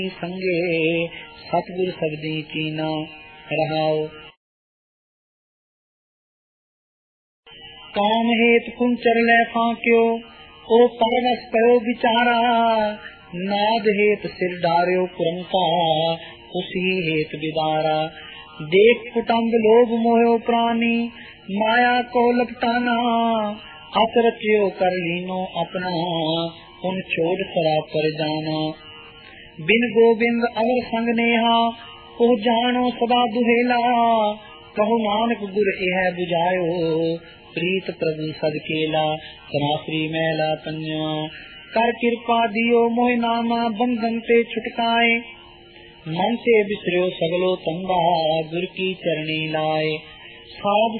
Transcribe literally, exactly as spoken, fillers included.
संगे सतगुर सबदी कीना रहाओ। काम हेत कुंचर लै फांक्यो ओ परवस कयो विचारा। नाद हेत सिर डार्यो कुरंका उसी हेत बिदारा। देख कुटुंब लोभ मोहो प्राणी माया को लपटाना। अस रचियो कर लीनो अपना उन छोड़ सरा पर जाना। बिन गोबिंद अवर संग नेहा को जानो सदा दुहेला। कहो नानक गुर यह बुझायो प्रीत प्रभु सद केला। सनासरी मैला पंजवा कर कृपा दियो मोह नामा बंधन ते छुटकाए। मन से बिसरियो सगलो तंबा गुर की चरणी लाए। साध